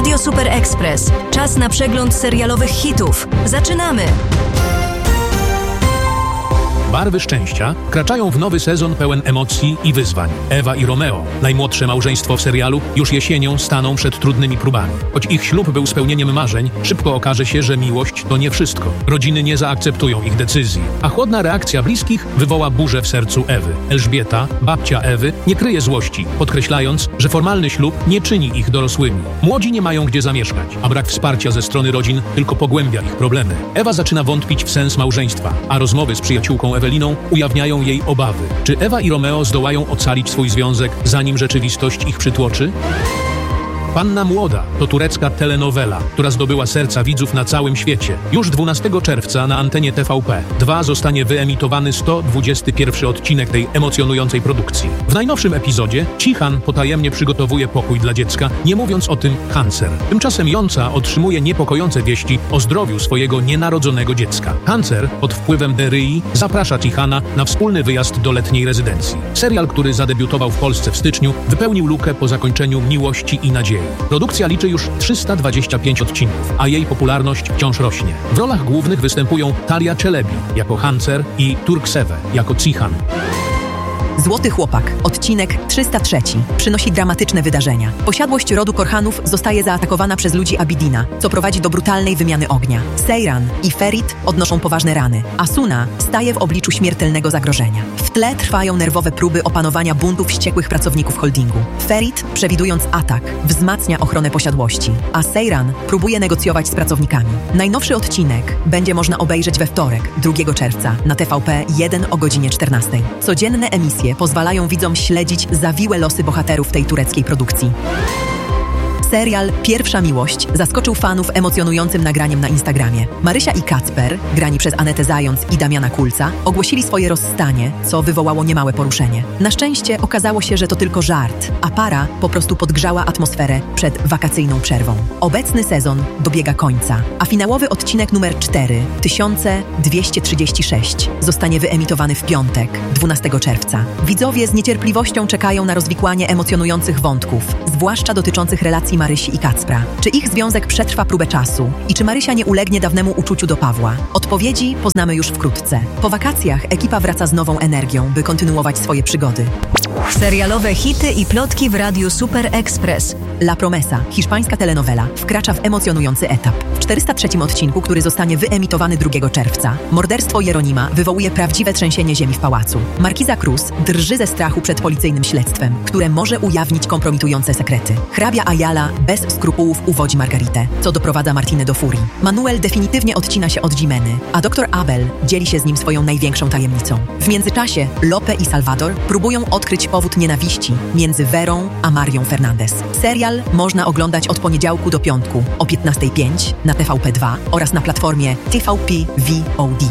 Radio Super Express. Czas na przegląd serialowych hitów. Zaczynamy! Barwy szczęścia wkraczają w nowy sezon pełen emocji i wyzwań. Ewa i Romeo, najmłodsze małżeństwo w serialu, już jesienią staną przed trudnymi próbami. Choć ich ślub był spełnieniem marzeń, szybko okaże się, że miłość to nie wszystko. Rodziny nie zaakceptują ich decyzji, a chłodna reakcja bliskich wywoła burzę w sercu Ewy. Elżbieta, babcia Ewy, nie kryje złości, podkreślając, że formalny ślub nie czyni ich dorosłymi. Młodzi nie mają gdzie zamieszkać, a brak wsparcia ze strony rodzin tylko pogłębia ich problemy. Ewa zaczyna wątpić w sens małżeństwa, a rozmowy z przyjaciółką Eweliną ujawniają jej obawy. Czy Ewa i Romeo zdołają ocalić swój związek, zanim rzeczywistość ich przytłoczy? Panna Młoda to turecka telenowela, która zdobyła serca widzów na całym świecie. Już 12 czerwca na antenie TVP2 zostanie wyemitowany 121 odcinek tej emocjonującej produkcji. W najnowszym epizodzie Cihan potajemnie przygotowuje pokój dla dziecka, nie mówiąc o tym Hancer. Tymczasem Jonca otrzymuje niepokojące wieści o zdrowiu swojego nienarodzonego dziecka. Hancer pod wpływem Deryi zaprasza Cihana na wspólny wyjazd do letniej rezydencji. Serial, który zadebiutował w Polsce w styczniu, wypełnił lukę po zakończeniu Miłości i Nadziei. Produkcja liczy już 325 odcinków, a jej popularność wciąż rośnie. W rolach głównych występują Talia Czelebi jako Hancer i Turkseve jako Cihan. Złoty chłopak, odcinek 303, przynosi dramatyczne wydarzenia. Posiadłość rodu Korhanów zostaje zaatakowana przez ludzi Abidina, co prowadzi do brutalnej wymiany ognia. Seyran i Ferit odnoszą poważne rany, a Suna staje w obliczu śmiertelnego zagrożenia. W tle trwają nerwowe próby opanowania buntu wściekłych pracowników holdingu. Ferit, przewidując atak, wzmacnia ochronę posiadłości, a Seyran próbuje negocjować z pracownikami. Najnowszy odcinek będzie można obejrzeć we wtorek, 2 czerwca, na TVP1 o godzinie 14. Codzienne emisje pozwalają widzom śledzić zawiłe losy bohaterów tej tureckiej produkcji. Serial Pierwsza Miłość zaskoczył fanów emocjonującym nagraniem na Instagramie. Marysia i Kacper, grani przez Anetę Zając i Damiana Kulca, ogłosili swoje rozstanie, co wywołało niemałe poruszenie. Na szczęście okazało się, że to tylko żart, a para po prostu podgrzała atmosferę przed wakacyjną przerwą. Obecny sezon dobiega końca, a finałowy odcinek numer 4, 1236, zostanie wyemitowany w piątek, 12 czerwca. Widzowie z niecierpliwością czekają na rozwikłanie emocjonujących wątków, zwłaszcza dotyczących relacji Marysi i Kacpra. Czy ich związek przetrwa próbę czasu? I czy Marysia nie ulegnie dawnemu uczuciu do Pawła? Odpowiedzi poznamy już wkrótce. Po wakacjach ekipa wraca z nową energią, by kontynuować swoje przygody. Serialowe hity i plotki w Radiu Super Express. La Promesa, hiszpańska telenowela, wkracza w emocjonujący etap. W 403 odcinku, który zostanie wyemitowany 2 czerwca, morderstwo Jeronima wywołuje prawdziwe trzęsienie ziemi w pałacu. Markiza Cruz drży ze strachu przed policyjnym śledztwem, które może ujawnić kompromitujące sekrety. Hrabia Ayala bez skrupułów uwodzi Margaritę, co doprowadza Martinę do furii. Manuel definitywnie odcina się od Jimeny, a dr Abel dzieli się z nim swoją największą tajemnicą. W międzyczasie Lope i Salvador próbują odkryć powód nienawiści między Verą a Marią Fernandez. Serial można oglądać od poniedziałku do piątku o 15:05 na TVP2 oraz na platformie TVP VOD.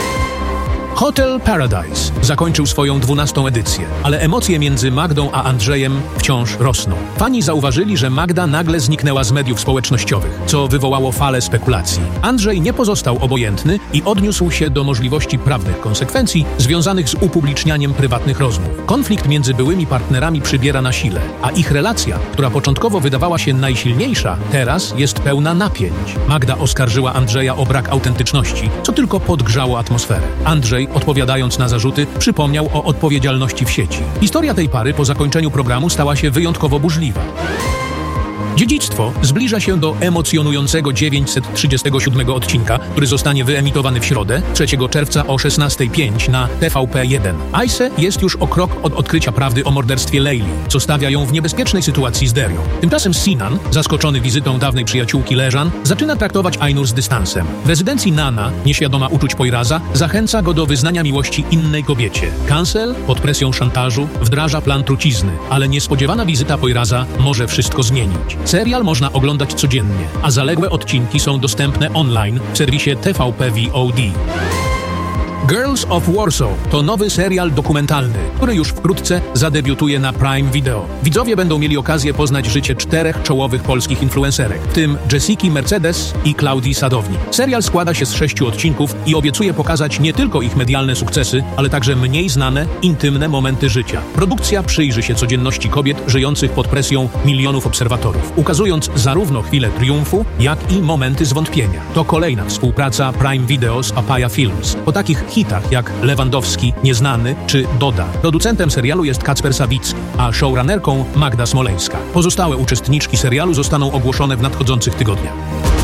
Hotel Paradise zakończył swoją 12. edycję, ale emocje między Magdą a Andrzejem wciąż rosną. Fani zauważyli, że Magda nagle zniknęła z mediów społecznościowych, co wywołało falę spekulacji. Andrzej nie pozostał obojętny i odniósł się do możliwości prawnych konsekwencji związanych z upublicznianiem prywatnych rozmów. Konflikt między byłymi partnerami przybiera na sile, a ich relacja, która początkowo wydawała się najsilniejsza, teraz jest pełna napięć. Magda oskarżyła Andrzeja o brak autentyczności, co tylko podgrzało atmosferę. Andrzej, odpowiadając na zarzuty, przypomniał o odpowiedzialności w sieci. Historia tej pary po zakończeniu programu stała się wyjątkowo burzliwa. Dziedzictwo zbliża się do emocjonującego 937 odcinka, który zostanie wyemitowany w środę, 3 czerwca o 16:05 na TVP1. Ayse jest już o krok od odkrycia prawdy o morderstwie Leili, co stawia ją w niebezpiecznej sytuacji z Derią. Tymczasem Sinan, zaskoczony wizytą dawnej przyjaciółki Leżan, zaczyna traktować Ainur z dystansem. W rezydencji Nana, nieświadoma uczuć Poiraza, zachęca go do wyznania miłości innej kobiecie. Cancel, pod presją szantażu, wdraża plan trucizny, ale niespodziewana wizyta Poiraza może wszystko zmienić. Serial można oglądać codziennie, a zaległe odcinki są dostępne online w serwisie TVP VOD. Girls of Warsaw to nowy serial dokumentalny, który już wkrótce zadebiutuje na Prime Video. Widzowie będą mieli okazję poznać życie 4 czołowych polskich influencerek, w tym Jessiki Mercedes i Klaudii Sadownik. Serial składa się z 6 odcinków i obiecuje pokazać nie tylko ich medialne sukcesy, ale także mniej znane, intymne momenty życia. Produkcja przyjrzy się codzienności kobiet żyjących pod presją milionów obserwatorów, ukazując zarówno chwile triumfu, jak i momenty zwątpienia. To kolejna współpraca Prime Video z Papaya Films. Po takich hitach jak Lewandowski, Nieznany czy Doda. Producentem serialu jest Kacper Sawicki, a showrunnerką Magda Smoleńska. Pozostałe uczestniczki serialu zostaną ogłoszone w nadchodzących tygodniach.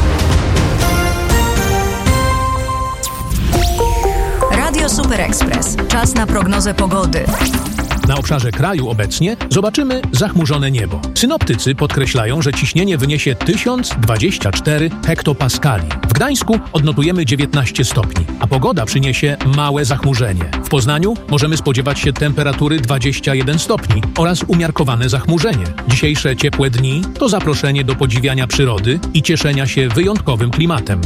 Radio Super Express. Czas na prognozę pogody. Na obszarze kraju obecnie zobaczymy zachmurzone niebo. Synoptycy podkreślają, że ciśnienie wyniesie 1024 hektopaskali. W Gdańsku odnotujemy 19 stopni, a pogoda przyniesie małe zachmurzenie. W Poznaniu możemy spodziewać się temperatury 21 stopni oraz umiarkowane zachmurzenie. Dzisiejsze ciepłe dni to zaproszenie do podziwiania przyrody i cieszenia się wyjątkowym klimatem.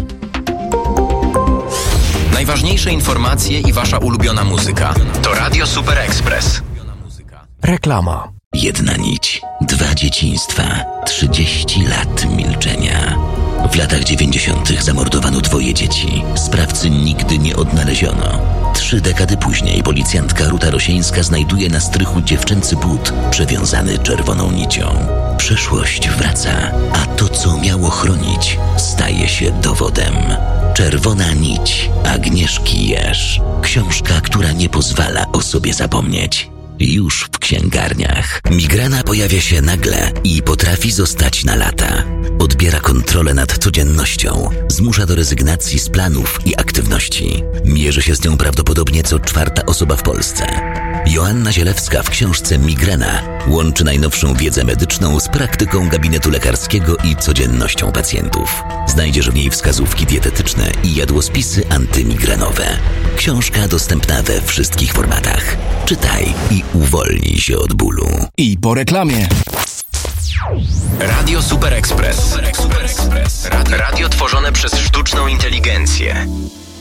Najważniejsze informacje i wasza ulubiona muzyka to Radio Super Express. Reklama. Jedna nić, 2 dzieciństwa, 30 lat milczenia. W latach 90. zamordowano 2 dzieci. Sprawcy nigdy nie odnaleziono. 3 dekady później policjantka Ruta Rosieńska znajduje na strychu dziewczęcy but przewiązany czerwoną nicią. Przeszłość wraca, a to, co miało chronić, staje się dowodem. Czerwona nić Agnieszki Jerz. Książka, która nie pozwala o sobie zapomnieć. Już w księgarniach. Migrena pojawia się nagle i potrafi zostać na lata. Odbiera kontrolę nad codziennością, zmusza do rezygnacji z planów i aktywności. Mierzy się z nią prawdopodobnie co 4. osoba w Polsce. Joanna Zielewska w książce Migrena łączy najnowszą wiedzę medyczną z praktyką gabinetu lekarskiego i codziennością pacjentów. Znajdziesz w niej wskazówki dietetyczne i jadłospisy antymigrenowe. Książka dostępna we wszystkich formatach. Czytaj i uwolnij się od bólu. I po reklamie. Radio Super Express. Radio tworzone przez sztuczną inteligencję.